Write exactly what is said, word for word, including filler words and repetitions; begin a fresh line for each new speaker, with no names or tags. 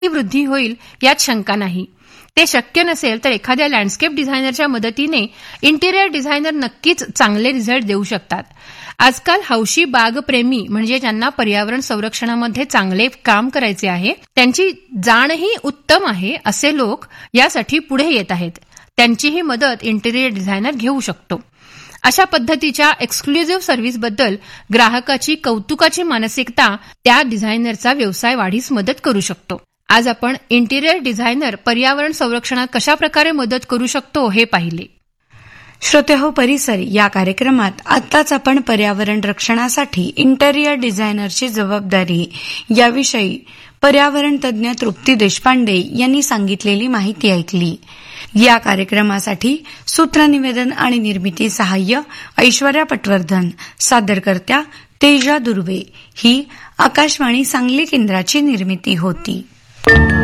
वृद्धी होईल यात शंका नाही. ते शक्य नसेल तर एखाद्या लँडस्केप डिझायनरच्या मदतीने इंटिरियर डिझायनर नक्कीच चांगले रिझल्ट देऊ शकतात. आजकाल हौशी बागप्रेमी म्हणजे ज्यांना पर्यावरण संरक्षणामध्ये चांगले काम करायचे आहे, त्यांची जाणही उत्तम आहे असे लोक यासाठी पुढे येत आहेत. त्यांचीही मदत इंटिरियर डिझायनर घेऊ शकतो. अशा पद्धतीच्या एक्सक्लुझिव्ह सर्व्हिसबद्दल ग्राहकाची कौतुकाची मानसिकता त्या डिझायनरचा व्यवसाय वाढीस मदत करू शकतो. आज आपण इंटिरियर डिझायनर पर्यावरण संरक्षणात कशा प्रकारे मदत करू शकतो हे पाहिले.
श्रोतेहो, परिसर या कार्यक्रमात आत्ताच आपण पर्यावरण रक्षणासाठी इंटेरियर डिझायनरची जबाबदारी याविषयी पर्यावरण तज्ज्ञ तृप्ती देशपांडे यांनी सांगितलेली माहिती ऐकली. या कार्यक्रमासाठी सूत्रनिवेदन आणि निर्मिती सहाय्य ऐश्वर्या पटवर्धन, सादरकर्त्या तेजा दुर्वे. ही आकाशवाणी सांगली केंद्राची निर्मिती होती.